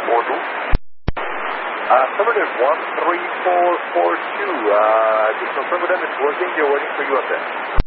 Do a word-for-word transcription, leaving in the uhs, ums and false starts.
Ordu. Uh, affirmative, one three four four two. Uh, just confirm that it's working. You're waiting for U S A.